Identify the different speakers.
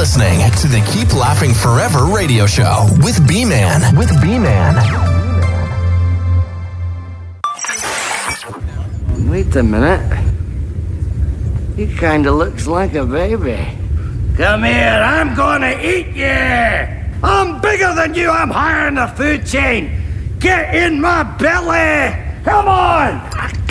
Speaker 1: listening to the Keep Laughing Forever radio show with B-Man.
Speaker 2: Wait a minute. He kinda looks like a baby. Come here, I'm gonna eat you! I'm bigger than you, I'm higher in the food chain! Get in my belly! Come on!